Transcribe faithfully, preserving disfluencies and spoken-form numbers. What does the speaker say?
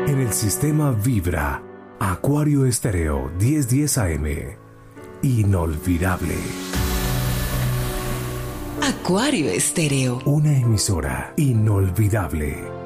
En el sistema Vibra, Acuario Estéreo diez diez A M. Inolvidable. Acuario Estéreo. Una emisora inolvidable.